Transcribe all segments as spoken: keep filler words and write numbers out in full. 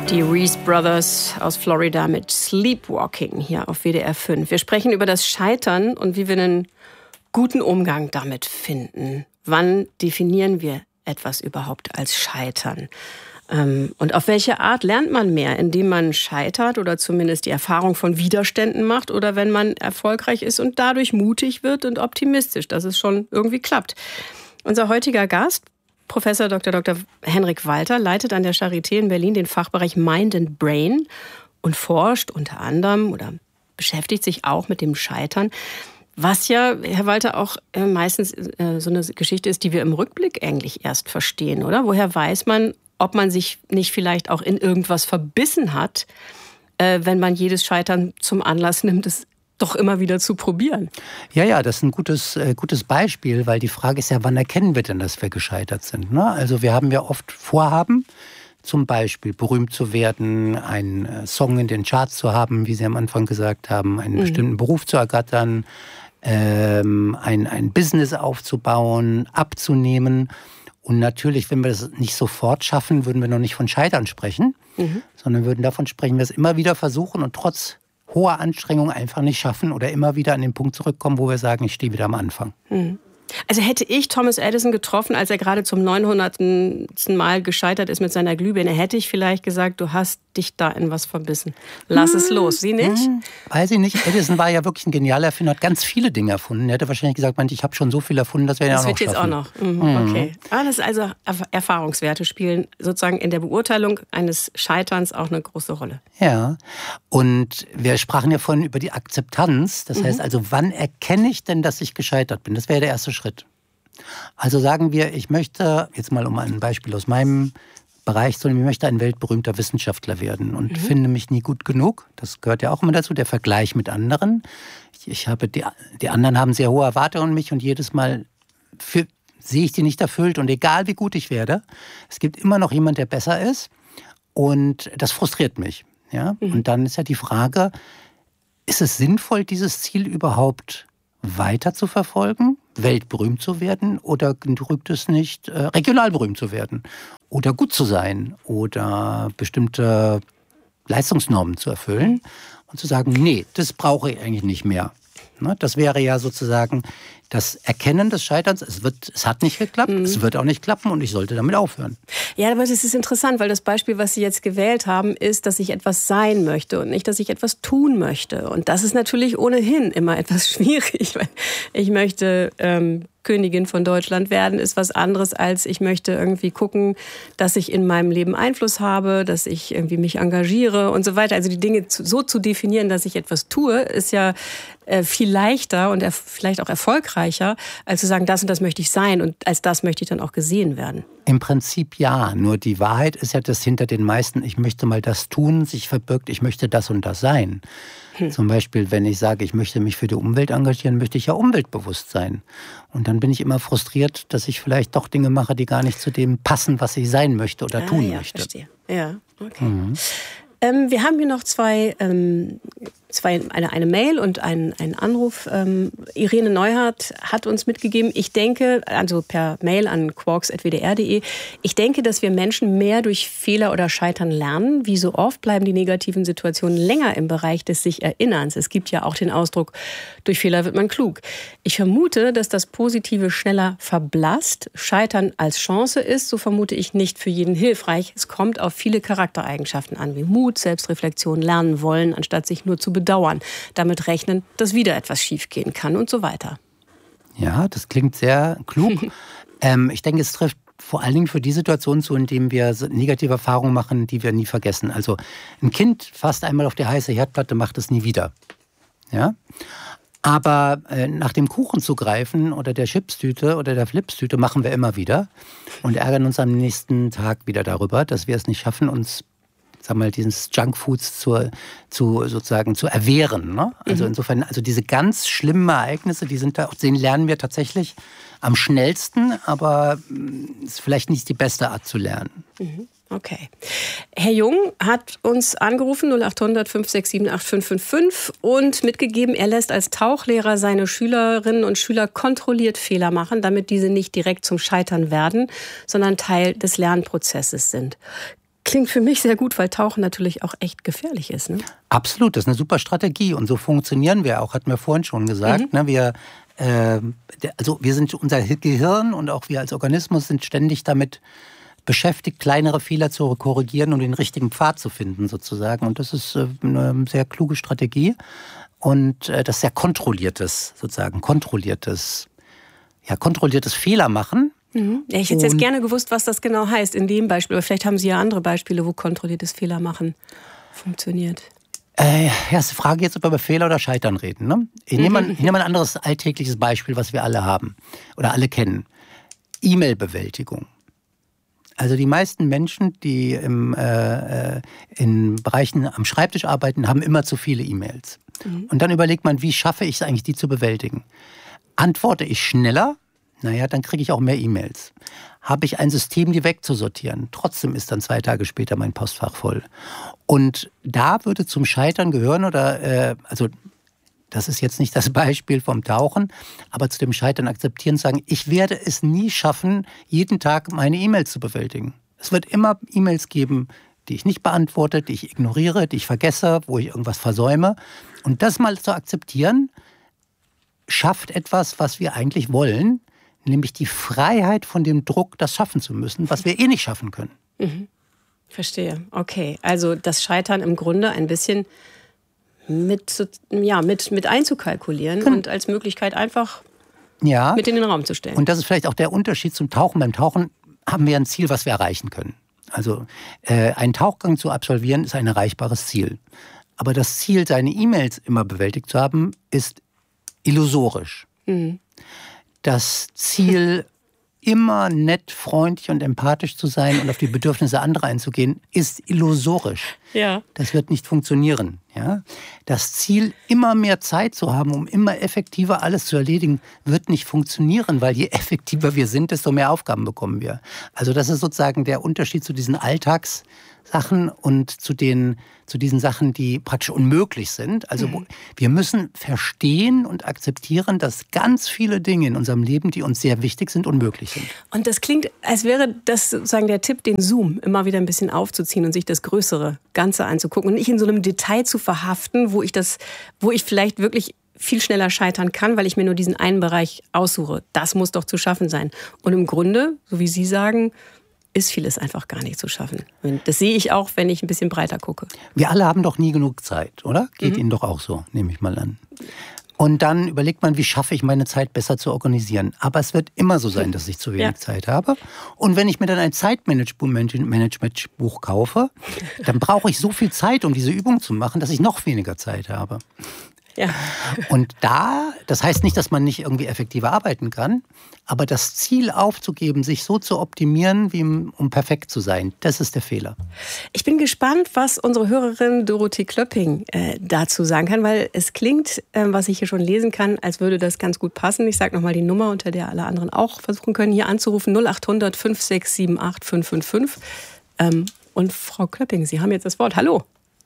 Die Reese Brothers aus Florida mit Sleepwalking hier auf W D R fünf. Wir sprechen über das Scheitern und wie wir einen guten Umgang damit finden. Wann definieren wir etwas überhaupt als Scheitern? Und auf welche Art lernt man mehr? Indem man scheitert oder zumindest die Erfahrung von Widerständen macht oder wenn man erfolgreich ist und dadurch mutig wird und optimistisch, dass es schon irgendwie klappt. Unser heutiger Gast, Professor Doktor Doktor Henrik Walter, leitet an der Charité in Berlin den Fachbereich Mind and Brain und forscht unter anderem oder beschäftigt sich auch mit dem Scheitern, was ja, Herr Walter, auch meistens so eine Geschichte ist, die wir im Rückblick eigentlich erst verstehen, oder? Woher weiß man, ob man sich nicht vielleicht auch in irgendwas verbissen hat, wenn man jedes Scheitern zum Anlass nimmt, es doch immer wieder zu probieren? Ja, ja, das ist ein gutes, äh, gutes Beispiel, weil die Frage ist ja, wann erkennen wir denn, dass wir gescheitert sind? Ne? Also wir haben ja oft Vorhaben, zum Beispiel berühmt zu werden, einen Song in den Charts zu haben, wie Sie am Anfang gesagt haben, einen mhm. bestimmten Beruf zu ergattern, ähm, ein, ein Business aufzubauen, abzunehmen. Und natürlich, wenn wir das nicht sofort schaffen, würden wir noch nicht von Scheitern sprechen, mhm. sondern würden davon sprechen, wir es immer wieder versuchen und trotz hoher Anstrengung einfach nicht schaffen oder immer wieder an den Punkt zurückkommen, wo wir sagen, ich stehe wieder am Anfang. Mhm. Also hätte ich Thomas Edison getroffen, als er gerade zum neunhundertsten Mal gescheitert ist mit seiner Glühbirne, hätte ich vielleicht gesagt, du hast dich da in was verbissen. Lass hm. es los. Sie nicht? Hm. Weiß ich nicht. Edison war ja wirklich ein genialer Erfinder, hat ganz viele Dinge erfunden. Er hätte wahrscheinlich gesagt, Mensch, ich habe schon so viel erfunden, das wäre ja auch noch schaffen. Das wird jetzt auch noch. Mhm. Okay. Ah, das ist also Erfahrungswerte spielen sozusagen in der Beurteilung eines Scheiterns auch eine große Rolle. Ja. Und wir sprachen ja vorhin über die Akzeptanz. Das mhm. heißt also, wann erkenne ich denn, dass ich gescheitert bin? Das wäre der erste Schritt. Also sagen wir, ich möchte, jetzt mal um ein Beispiel aus meinem Bereich zu nehmen, ich möchte ein weltberühmter Wissenschaftler werden und mhm. finde mich nie gut genug. Das gehört ja auch immer dazu, der Vergleich mit anderen. Ich, ich habe die, die anderen haben sehr hohe Erwartungen an mich und jedes Mal für, sehe ich die nicht erfüllt. Und egal wie gut ich werde, es gibt immer noch jemand, der besser ist und das frustriert mich. Ja? Mhm. Und dann ist ja die Frage, ist es sinnvoll, dieses Ziel überhaupt weiter zu verfolgen, weltberühmt zu werden oder genügt es nicht, äh, regional berühmt zu werden oder gut zu sein oder bestimmte Leistungsnormen zu erfüllen und zu sagen, nee, das brauche ich eigentlich nicht mehr. Ne? Das wäre ja sozusagen das Erkennen des Scheiterns. Es wird, es hat nicht geklappt, mhm. es wird auch nicht klappen und ich sollte damit aufhören. Ja, aber das ist interessant, weil das Beispiel, was Sie jetzt gewählt haben, ist, dass ich etwas sein möchte und nicht, dass ich etwas tun möchte. Und das ist natürlich ohnehin immer etwas schwierig. Ich möchte ähm, Königin von Deutschland werden, ist was anderes als ich möchte irgendwie gucken, dass ich in meinem Leben Einfluss habe, dass ich irgendwie mich engagiere und so weiter. Also die Dinge so zu definieren, dass ich etwas tue, ist ja äh, viel leichter und er, vielleicht auch erfolgreicher, als zu sagen, das und das möchte ich sein und als das möchte ich dann auch gesehen werden. Im Prinzip ja, nur die Wahrheit ist ja, dass hinter den meisten, ich möchte mal das tun, sich verbirgt, ich möchte das und das sein. Hm. Zum Beispiel, wenn ich sage, ich möchte mich für die Umwelt engagieren, möchte ich ja umweltbewusst sein. Und dann bin ich immer frustriert, dass ich vielleicht doch Dinge mache, die gar nicht zu dem passen, was ich sein möchte oder ah, tun ja, möchte. Verstehe. Ja, okay. Mhm. Ähm, wir haben hier noch zwei, ähm, zwei eine, eine Mail und einen, einen Anruf. Ähm, Irene Neuhardt hat uns mitgegeben, ich denke, also per Mail an quarks at w d r punkt d e, ich denke, dass wir Menschen mehr durch Fehler oder Scheitern lernen. Wie so oft bleiben die negativen Situationen länger im Bereich des Sich-Erinnerns. Es gibt ja auch den Ausdruck, durch Fehler wird man klug. Ich vermute, dass das Positive schneller verblasst. Scheitern als Chance ist, so vermute ich, nicht für jeden hilfreich. Es kommt auf viele Charaktereigenschaften an, wie Mut, Selbstreflexion, lernen wollen, anstatt sich nur zu bedauern. Damit rechnen, dass wieder etwas schiefgehen kann und so weiter. Ja, das klingt sehr klug. ähm, ich denke, es trifft vor allen Dingen für die Situation zu, in denen wir negative Erfahrungen machen, die wir nie vergessen. Also ein Kind fasst einmal auf die heiße Herdplatte, macht es nie wieder. Ja? Aber äh, nach dem Kuchen zu greifen oder der Chipstüte oder der Flipstüte machen wir immer wieder und ärgern uns am nächsten Tag wieder darüber, dass wir es nicht schaffen, uns sag mal, dieses Junkfoods zu, zu sozusagen zu erwehren. Ne? Also mhm. insofern, also diese ganz schlimmen Ereignisse, die sind da, den lernen wir tatsächlich am schnellsten, aber ist vielleicht nicht die beste Art zu lernen. Mhm. Okay. Herr Jung hat uns angerufen, null acht hundert fünf sechs sieben acht fünf fünf fünf und mitgegeben, er lässt als Tauchlehrer seine Schülerinnen und Schüler kontrolliert Fehler machen, damit diese nicht direkt zum Scheitern werden, sondern Teil des Lernprozesses sind. klingt für mich sehr gut, weil Tauchen natürlich auch echt gefährlich ist. Ne? Absolut, das ist eine super Strategie und so funktionieren wir auch, hatten wir vorhin schon gesagt. Mhm. Ne, wir, äh, also wir sind, unser Gehirn und auch wir als Organismus sind ständig damit beschäftigt, kleinere Fehler zu korrigieren und den richtigen Pfad zu finden sozusagen. Und das ist eine sehr kluge Strategie und das ist sehr kontrolliertes, sozusagen kontrolliertes, ja kontrolliertes Fehler machen. Mhm. Ja, ich hätte jetzt gerne gewusst, was das genau heißt in dem Beispiel. Aber vielleicht haben Sie ja andere Beispiele, wo kontrolliertes Fehler machen funktioniert. Äh, ja, ist die Frage jetzt, ob wir über Fehler oder Scheitern reden. Ne? Ich nehme mal, ich nehme mal ein anderes alltägliches Beispiel, was wir alle haben oder alle kennen. E-Mail-Bewältigung. Also die meisten Menschen, die im, äh, in Bereichen am Schreibtisch arbeiten, haben immer zu viele E-Mails. Mhm. Und dann überlegt man, wie schaffe ich es eigentlich, die zu bewältigen? Antworte ich schneller? Naja, dann kriege ich auch mehr E-Mails. Habe ich ein System, die wegzusortieren? Trotzdem ist dann zwei Tage später mein Postfach voll. Und da würde zum Scheitern gehören, oder äh, also das ist jetzt nicht das Beispiel vom Tauchen, aber zu dem Scheitern akzeptieren, sagen, ich werde es nie schaffen, jeden Tag meine E-Mails zu bewältigen. Es wird immer E-Mails geben, die ich nicht beantworte, die ich ignoriere, die ich vergesse, wo ich irgendwas versäume. Und das mal zu akzeptieren, schafft etwas, was wir eigentlich wollen, nämlich die Freiheit von dem Druck, das schaffen zu müssen, was wir eh nicht schaffen können. Mhm. Verstehe. Okay, also das Scheitern im Grunde ein bisschen mit, ja, mit, mit einzukalkulieren genau. Und als Möglichkeit einfach ja. mit in den Raum zu stellen. Und das ist vielleicht auch der Unterschied zum Tauchen. Beim Tauchen haben wir ein Ziel, was wir erreichen können. Also äh, einen Tauchgang zu absolvieren, ist ein erreichbares Ziel. Aber das Ziel, seine E-Mails immer bewältigt zu haben, ist illusorisch. Mhm. Das Ziel, immer nett, freundlich und empathisch zu sein und auf die Bedürfnisse anderer einzugehen, ist illusorisch. Ja. Das wird nicht funktionieren. Ja? Das Ziel, immer mehr Zeit zu haben, um immer effektiver alles zu erledigen, wird nicht funktionieren, weil je effektiver wir sind, desto mehr Aufgaben bekommen wir. Also das ist sozusagen der Unterschied zu diesen Alltagssachen und zu den zu diesen Sachen, die praktisch unmöglich sind. Also mhm. wir müssen verstehen und akzeptieren, dass ganz viele Dinge in unserem Leben, die uns sehr wichtig sind, unmöglich sind. Und das klingt, als wäre das sozusagen der Tipp, den Zoom immer wieder ein bisschen aufzuziehen und sich das größere Ganze anzugucken und nicht in so einem Detail zu verhaften, wo ich das, wo ich vielleicht wirklich viel schneller scheitern kann, weil ich mir nur diesen einen Bereich aussuche. Das muss doch zu schaffen sein. Und im Grunde, so wie Sie sagen, ist vieles einfach gar nicht zu schaffen. Das sehe ich auch, wenn ich ein bisschen breiter gucke. Wir alle haben doch nie genug Zeit, oder? Geht mhm. Ihnen doch auch so, nehme ich mal an. Und dann überlegt man, wie schaffe ich meine Zeit besser zu organisieren. Aber es wird immer so sein, dass ich zu wenig ja. Zeit habe. Und wenn ich mir dann ein Zeitmanagement-Buch kaufe, dann brauche ich so viel Zeit, um diese Übung zu machen, dass ich noch weniger Zeit habe. Ja. Und da, das heißt nicht, dass man nicht irgendwie effektiver arbeiten kann, aber das Ziel aufzugeben, sich so zu optimieren, wie um perfekt zu sein, das ist der Fehler. Ich bin gespannt, was unsere Hörerin Dorothee Klöpping äh, dazu sagen kann, weil es klingt, äh, was ich hier schon lesen kann, als würde das ganz gut passen. Ich sage nochmal die Nummer, unter der alle anderen auch versuchen können, hier anzurufen, null acht hundert fünf sechs sieben acht fünf fünf fünf. Ähm, und Frau Klöpping, Sie haben jetzt das Wort. Hallo.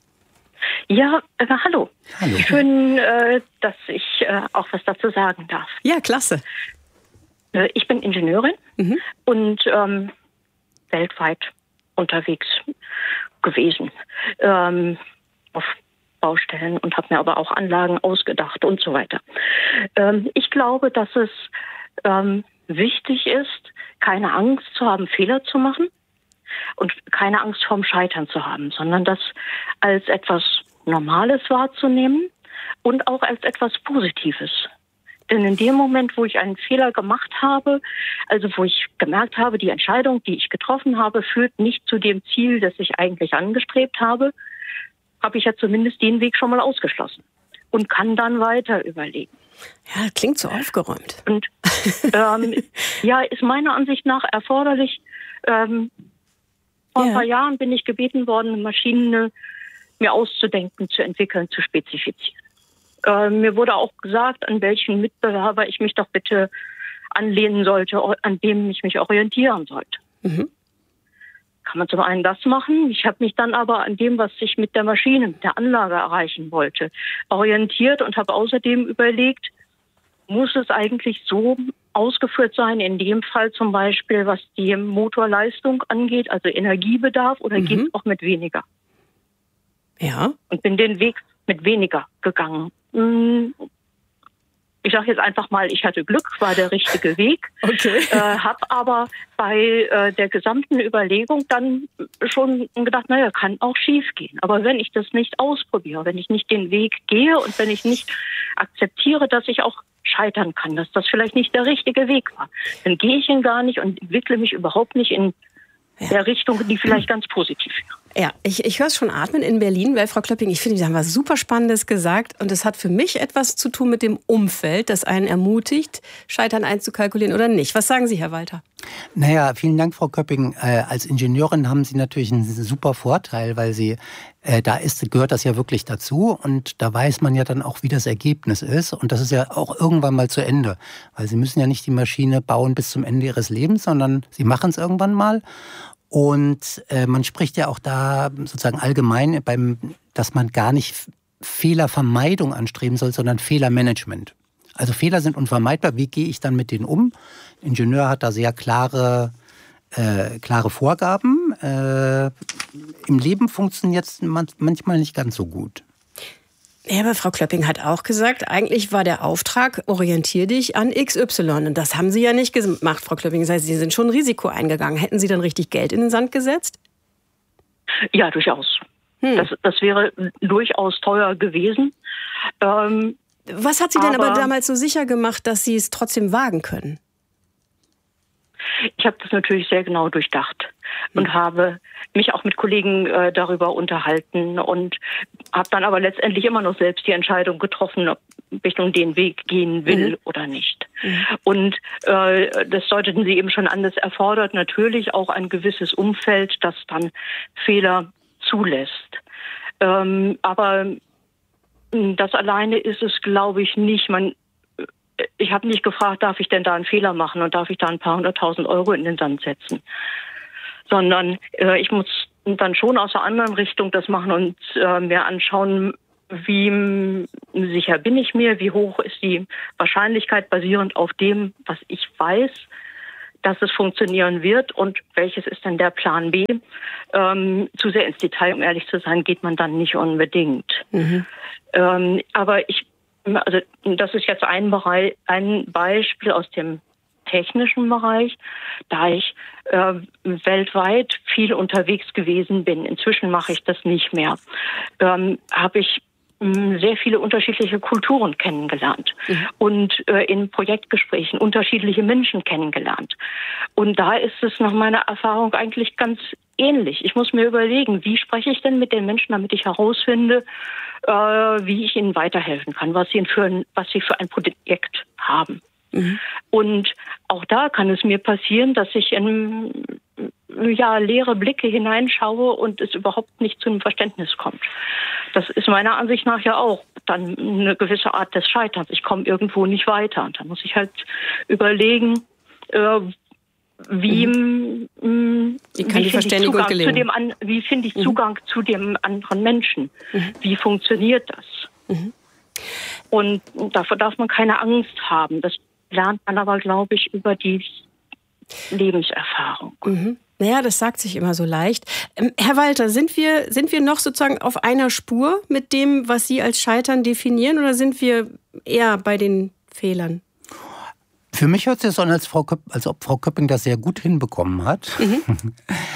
Ja, äh, hallo. Hallo. Schön, äh, dass ich äh, auch was dazu sagen darf. Ja, klasse. Äh, ich bin Ingenieurin mhm. und ähm, weltweit unterwegs gewesen ähm, auf Baustellen und habe mir aber auch Anlagen ausgedacht und so weiter. Ähm, ich glaube, dass es ähm, wichtig ist, keine Angst zu haben, Fehler zu machen. Und keine Angst vorm Scheitern zu haben, sondern das als etwas Normales wahrzunehmen und auch als etwas Positives. Denn in dem Moment, wo ich einen Fehler gemacht habe, also wo ich gemerkt habe, die Entscheidung, die ich getroffen habe, führt nicht zu dem Ziel, das ich eigentlich angestrebt habe, habe ich ja zumindest den Weg schon mal ausgeschlossen und kann dann weiter überlegen. Ja, klingt so aufgeräumt. Und ähm, ja, ist meiner Ansicht nach erforderlich. Ähm, Vor ein paar ja. Jahren bin ich gebeten worden, eine Maschine mir auszudenken, zu entwickeln, zu spezifizieren. Äh, mir wurde auch gesagt, an welchen Mitbewerber ich mich doch bitte anlehnen sollte, an dem ich mich orientieren sollte. Mhm. Kann man zum einen das machen. Ich habe mich dann aber an dem, was ich mit der Maschine, mit der Anlage erreichen wollte, orientiert und habe außerdem überlegt, muss es eigentlich so ausgeführt sein, in dem Fall zum Beispiel, was die Motorleistung angeht, also Energiebedarf, oder mhm. geht es auch mit weniger? Ja. Und bin den Weg mit weniger gegangen. Ich sage jetzt einfach mal, ich hatte Glück, war der richtige Weg. Okay. Äh, habe aber bei äh, der gesamten Überlegung dann schon gedacht, naja, kann auch schief gehen. Aber wenn ich das nicht ausprobiere, wenn ich nicht den Weg gehe und wenn ich nicht akzeptiere, dass ich auch scheitern kann, dass das vielleicht nicht der richtige Weg war, dann gehe ich ihn gar nicht und entwickle mich überhaupt nicht in ja. der Richtung, die vielleicht ganz positiv wäre. Ja, ich, ich höre es schon atmen in Berlin, weil Frau Klöpping, ich finde, Sie haben was super Spannendes gesagt und es hat für mich etwas zu tun mit dem Umfeld, das einen ermutigt, Scheitern einzukalkulieren oder nicht. Was sagen Sie, Herr Walter? Naja, vielen Dank, Frau Köpping. Äh, als Ingenieurin haben Sie natürlich einen super Vorteil, weil Sie, äh, da ist, gehört das ja wirklich dazu und da weiß man ja dann auch, wie das Ergebnis ist und das ist ja auch irgendwann mal zu Ende, weil Sie müssen ja nicht die Maschine bauen bis zum Ende Ihres Lebens, sondern Sie machen es irgendwann mal. Und äh, man spricht ja auch da sozusagen allgemein, beim, dass man gar nicht Fehlervermeidung anstreben soll, sondern Fehlermanagement. Also Fehler sind unvermeidbar. Wie gehe ich dann mit denen um? Ein Ingenieur hat da sehr klare, äh, klare Vorgaben. Äh, Im Leben funktioniert es manchmal nicht ganz so gut. Ja, aber Frau Klöpping hat auch gesagt, eigentlich war der Auftrag, orientier dich an X Y. Und das haben Sie ja nicht gemacht, Frau Klöpping. Das heißt, Sie sind schon ein Risiko eingegangen. Hätten Sie dann richtig Geld in den Sand gesetzt? Ja, durchaus. Hm. Das, das wäre durchaus teuer gewesen. Ähm, Was hat Sie denn aber, aber damals so sicher gemacht, dass Sie es trotzdem wagen können? Ich habe das natürlich sehr genau durchdacht und mhm. habe mich auch mit Kollegen äh, darüber unterhalten und habe dann aber letztendlich immer noch selbst die Entscheidung getroffen, ob ich nun den Weg gehen will mhm. oder nicht. Mhm. Und äh, das deuteten Sie eben schon an, das erfordert natürlich auch ein gewisses Umfeld, das dann Fehler zulässt. Ähm, aber das alleine ist es, glaube ich, nicht. Man Ich habe nicht gefragt, darf ich denn da einen Fehler machen und darf ich da ein paar hunderttausend Euro in den Sand setzen, sondern äh, ich muss dann schon aus der anderen Richtung das machen und äh, mir anschauen, wie sicher bin ich mir, wie hoch ist die Wahrscheinlichkeit basierend auf dem, was ich weiß, dass es funktionieren wird und welches ist denn der Plan B. Ähm, zu sehr ins Detail, um ehrlich zu sein, geht man dann nicht unbedingt. Mhm. Ähm, aber ich Also das ist jetzt ein Bereich, ein Beispiel aus dem technischen Bereich, da ich äh, weltweit viel unterwegs gewesen bin. Inzwischen mache ich das nicht mehr. Ähm, habe ich mh, sehr viele unterschiedliche Kulturen kennengelernt mhm. und äh, in Projektgesprächen unterschiedliche Menschen kennengelernt. Und da ist es nach meiner Erfahrung eigentlich ganz ähnlich. Ich muss mir überlegen, wie spreche ich denn mit den Menschen, damit ich herausfinde, äh, wie ich ihnen weiterhelfen kann, was sie für ein, was sie für ein Projekt haben. Mhm. Und auch da kann es mir passieren, dass ich in ja, leere Blicke hineinschaue und es überhaupt nicht zu einem Verständnis kommt. Das ist meiner Ansicht nach ja auch dann eine gewisse Art des Scheiterns. Ich komme irgendwo nicht weiter. Und da muss ich halt überlegen, äh, Wie, mhm. mh, wie kann wie die Verständigung gelingen? Zu dem an, wie finde ich Zugang mhm. zu dem anderen Menschen? Mhm. Wie funktioniert das? Mhm. Und davor darf man keine Angst haben. Das lernt man aber, glaube ich, über die Lebenserfahrung. Mhm. Naja, das sagt sich immer so leicht. Ähm, Herr Walter, sind wir, sind wir noch sozusagen auf einer Spur mit dem, was Sie als Scheitern definieren, oder sind wir eher bei den Fehlern? Für mich hört es sich so an, als, Frau Köpp, als ob Frau Köpping das sehr gut hinbekommen hat. Mhm.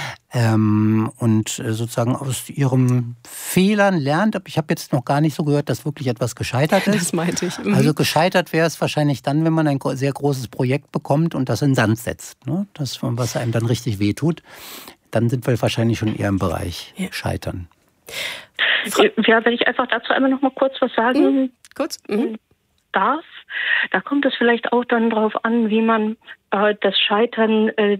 ähm, und sozusagen aus ihren Fehlern lernt. Ich habe jetzt noch gar nicht so gehört, dass wirklich etwas gescheitert ist. Das meinte ich. Mhm. Also gescheitert wäre es wahrscheinlich dann, wenn man ein sehr großes Projekt bekommt und das in den Sand setzt. Ne? Das, was einem dann richtig wehtut. Dann sind wir wahrscheinlich schon eher im Bereich ja. Scheitern. Ja, wenn ich einfach dazu einmal noch mal kurz was sagen mhm. kurz? Mhm. darf. Da kommt es vielleicht auch dann darauf an, wie man äh, das Scheitern äh,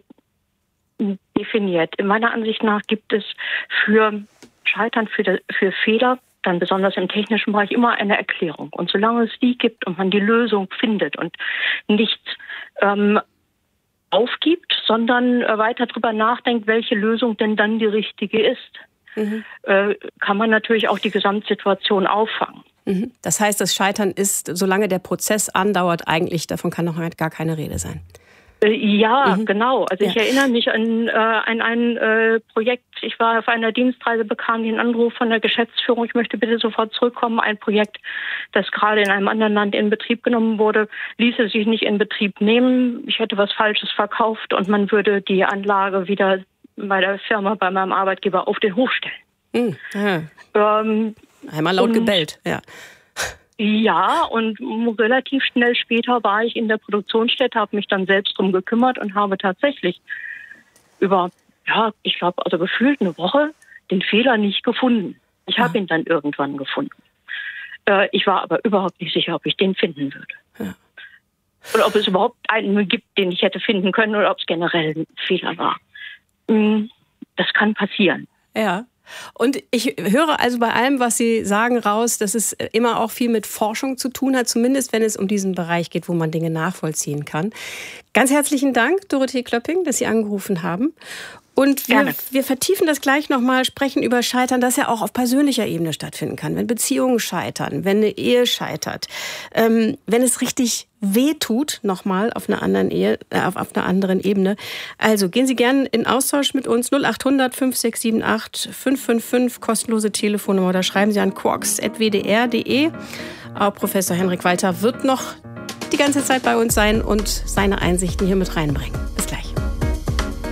definiert. In meiner Ansicht nach gibt es für Scheitern, für, de, für Fehler, dann besonders im technischen Bereich, immer eine Erklärung. Und solange es die gibt und man die Lösung findet und nicht ähm, aufgibt, sondern äh, weiter darüber nachdenkt, welche Lösung denn dann die richtige ist, mhm. äh, kann man natürlich auch die Gesamtsituation auffangen. Das heißt, das Scheitern ist, solange der Prozess andauert, eigentlich, davon kann noch gar keine Rede sein. Ja, mhm. genau. Also ja. ich erinnere mich an, äh, an ein äh, Projekt. Ich war auf einer Dienstreise, bekam den Anruf von der Geschäftsführung, ich möchte bitte sofort zurückkommen. Ein Projekt, das gerade in einem anderen Land in Betrieb genommen wurde, ließe sich nicht in Betrieb nehmen. Ich hätte was Falsches verkauft und man würde die Anlage wieder bei der Firma, bei meinem Arbeitgeber auf den Hof stellen. Mhm. Ähm, Einmal laut gebellt, ja. Ja, und relativ schnell später war ich in der Produktionsstätte, habe mich dann selbst drum gekümmert und habe tatsächlich über, ja, ich glaube, also gefühlt eine Woche den Fehler nicht gefunden. Ich habe ja. ihn dann irgendwann gefunden. Äh, ich war aber überhaupt nicht sicher, ob ich den finden würde. Ja. Oder ob es überhaupt einen gibt, den ich hätte finden können oder ob es generell ein Fehler war. Das kann passieren. Ja. Und ich höre also bei allem, was Sie sagen, raus, dass es immer auch viel mit Forschung zu tun hat, zumindest wenn es um diesen Bereich geht, wo man Dinge nachvollziehen kann. Ganz herzlichen Dank, Dorothee Klöpping, dass Sie angerufen haben. Und wir, wir vertiefen das gleich nochmal, sprechen über Scheitern, das ja auch auf persönlicher Ebene stattfinden kann. Wenn Beziehungen scheitern, wenn eine Ehe scheitert, ähm, wenn es richtig weh tut, nochmal auf einer anderen Ehe, äh, auf, auf einer anderen Ebene. Also gehen Sie gerne in Austausch mit uns. null acht hundert fünf sechs sieben acht fünf fünf fünf, kostenlose Telefonnummer. Oder schreiben Sie an quarks at w d r punkt d e. Auch Professor Henrik Walter wird noch die ganze Zeit bei uns sein und seine Einsichten hier mit reinbringen.